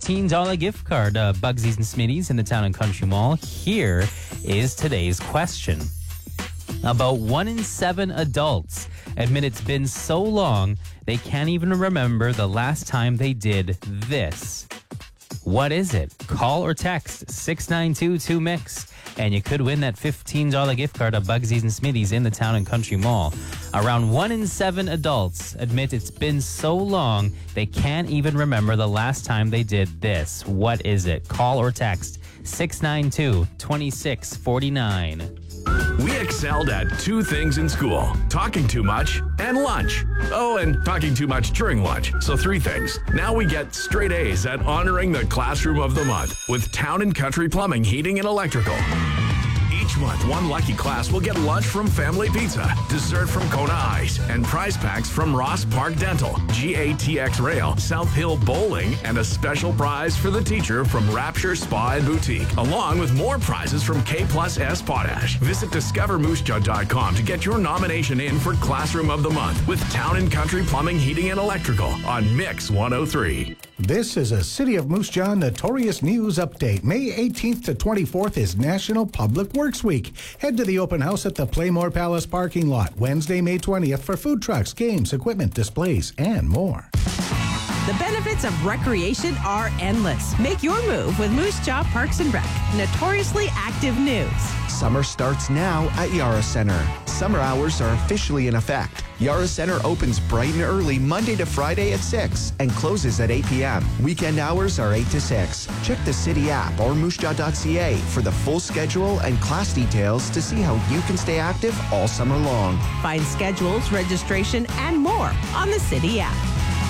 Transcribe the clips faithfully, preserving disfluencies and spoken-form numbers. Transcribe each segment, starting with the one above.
fifteen dollars gift card, uh, Bugsies and Smitty's in the Town and Country Mall. Here is today's question. About one in seven adults admit it's been so long they can't even remember the last time they did this. What is it? Call or text six nine two two mix and you could win that fifteen dollars gift card of Bugsies and Smitty's in the Town and Country Mall. Around one in seven adults admit it's been so long they can't even remember the last time they did this. What is it? Call or text six nine two two six four nine. We excelled at two things in school: talking too much and lunch. Oh, and talking too much during lunch. So three things. Now we get straight A's at honoring the Classroom of the Month with Town and Country Plumbing, Heating, and Electrical. Each month, one lucky class will get lunch from Family Pizza, dessert from Kona Ice, and prize packs from Ross Park Dental, G A T X Rail, South Hill Bowling, and a special prize for the teacher from Rapture Spa and Boutique, along with more prizes from K Plus S Potash. Visit discover moose jaw dot com to get your nomination in for Classroom of the Month with Town and Country Plumbing, Heating, and Electrical on Mix one oh three. This is a City of Moose Jaw Notorious News Update. May eighteenth to twenty-fourth is National Public Works Week. Head to the open house at the Playmore Palace parking lot Wednesday, May twentieth for food trucks, games, equipment, displays, and more. The benefits of recreation are endless. Make your move with Moose Jaw Parks and Rec. Notoriously active news. Summer starts now at Yara Center. Summer hours are officially in effect. Yara Center opens bright and early Monday to Friday at six and closes at eight p.m. Weekend hours are eight to six. Check the City app or moose jaw dot c a for the full schedule and class details to see how you can stay active all summer long. Find schedules, registration, and more on the City app.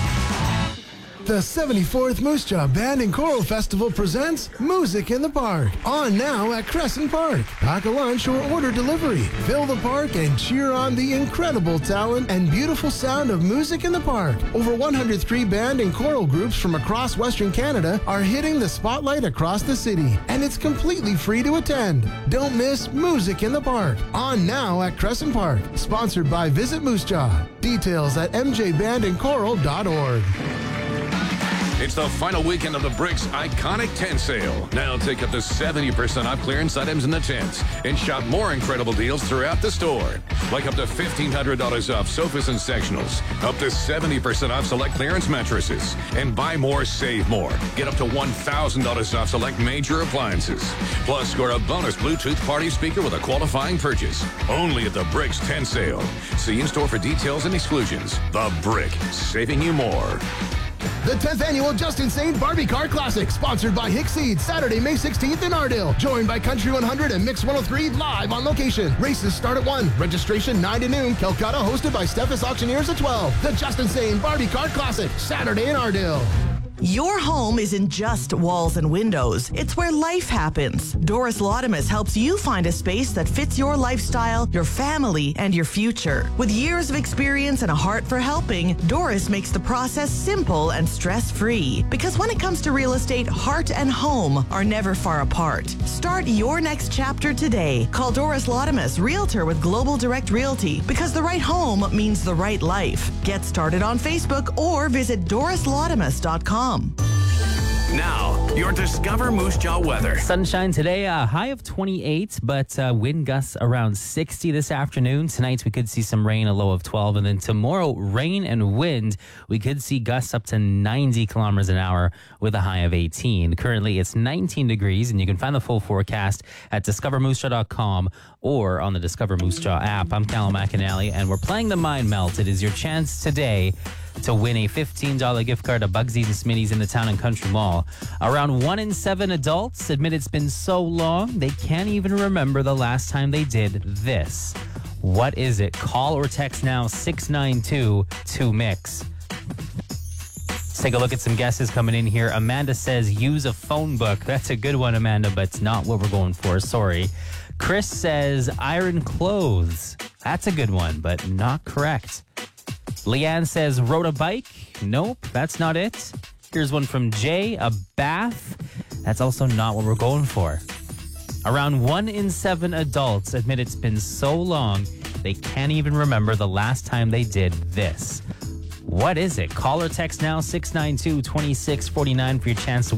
The seventy-fourth Moose Jaw Band and Choral Festival presents Music in the Park. On now at Crescent Park. Pack a lunch or order delivery. Fill the park and cheer on the incredible talent and beautiful sound of music in the park. Over one hundred three band and choral groups from across Western Canada are hitting the spotlight across the city. And it's completely free to attend. Don't miss Music in the Park. On now at Crescent Park. Sponsored by Visit Moose Jaw. Details at m j band and choral dot org. It's the final weekend of the Bricks Iconic Tent Sale. Now take up to seventy percent off clearance items in the tents and shop more incredible deals throughout the store. Like up to fifteen hundred dollars off sofas and sectionals, up to seventy percent off select clearance mattresses, and buy more, save more. Get up to one thousand dollars off select major appliances. Plus, score a bonus Bluetooth party speaker with a qualifying purchase. Only at the Bricks Tent Sale. See in-store for details and exclusions. The Brick, saving you more. The tenth Annual Just Insane Barbie Car Classic, sponsored by Hickseed, Saturday, May sixteenth in Ardell. Joined by Country one hundred and Mix one oh three live on location. Races start at one. Registration nine to noon. Calcutta hosted by Steffes Auctioneers at twelve. The Just Insane Barbie Car Classic, Saturday in Ardell. Your home isn't just walls and windows. It's where life happens. Doris Laudamus helps you find a space that fits your lifestyle, your family, and your future. With years of experience and a heart for helping, Doris makes the process simple and stress-free. Because when it comes to real estate, heart and home are never far apart. Start your next chapter today. Call Doris Laudamus, Realtor with Global Direct Realty, because the right home means the right life. Get started on Facebook or visit doris laudamus dot com. Now, your Discover Moose Jaw weather. Sunshine today, a high of twenty-eight, but uh, wind gusts around sixty this afternoon. Tonight, we could see some rain, a low of twelve. And then tomorrow, rain and wind, we could see gusts up to ninety kilometers an hour with a high of eighteen. Currently, it's nineteen degrees, and you can find the full forecast at discover moose jaw dot com or on the Discover Moose Jaw app. I'm Callum McAnally, and we're playing the Mind Melt. It is your chance today to win a fifteen dollars gift card to Bugsies and Smitty's in the Town and Country Mall. Around one in seven adults admit it's been so long they can't even remember the last time they did this. What is it? Call or text now six nine two two mix. Let's take a look at some guesses coming in here. Amanda says use a phone book. That's a good one, Amanda, but it's not what we're going for. Sorry. Chris says iron clothes. That's a good one, but not correct. Leanne says, rode a bike? Nope, that's not it. Here's one from Jay, a bath. That's also not what we're going for. Around one in seven adults admit it's been so long they can't even remember the last time they did this. What is it? Call or text now, six nine two two six four nine for your chance to